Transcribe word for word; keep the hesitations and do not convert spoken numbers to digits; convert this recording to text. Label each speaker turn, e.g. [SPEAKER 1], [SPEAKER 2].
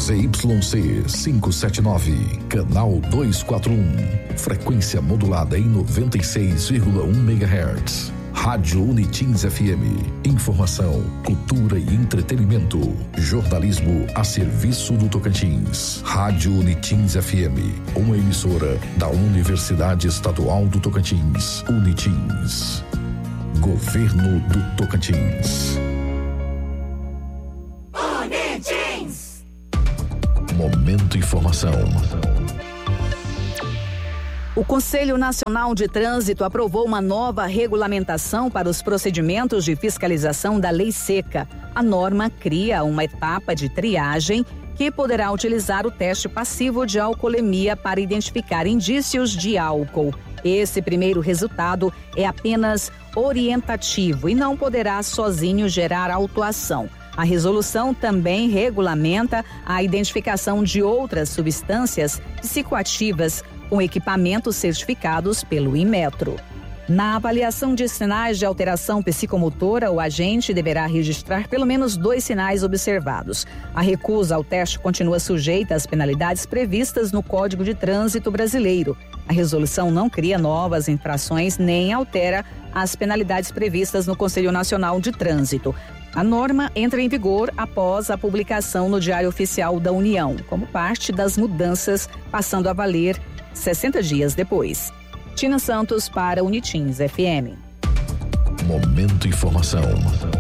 [SPEAKER 1] Z Y C quinhentos e setenta e nove, canal duzentos e quarenta e um, frequência modulada em noventa e seis vírgula um megahertz. Rádio Unitins F M. Informação, cultura e entretenimento. Jornalismo a serviço do Tocantins. Rádio Unitins F M. Uma emissora da Universidade Estadual do Tocantins. Unitins. Governo do Tocantins.
[SPEAKER 2] Unitins.
[SPEAKER 1] Momento Informação.
[SPEAKER 3] O Conselho Nacional de Trânsito aprovou uma nova regulamentação para os procedimentos de fiscalização da Lei Seca. A norma cria uma etapa de triagem que poderá utilizar o teste passivo de alcoolemia para identificar indícios de álcool. Esse primeiro resultado é apenas orientativo e não poderá sozinho gerar autuação. A resolução também regulamenta a identificação de outras substâncias psicoativas com equipamentos certificados pelo Inmetro. Na avaliação de sinais de alteração psicomotora, o agente deverá registrar pelo menos dois sinais observados. A recusa ao teste continua sujeita às penalidades previstas no Código de Trânsito Brasileiro. A resolução não cria novas infrações nem altera as penalidades previstas no Conselho Nacional de Trânsito. A norma entra em vigor após a publicação no Diário Oficial da União, como parte das mudanças, passando a valer sessenta dias depois. Tina Santos para Unitins F M.
[SPEAKER 1] Momento Informação.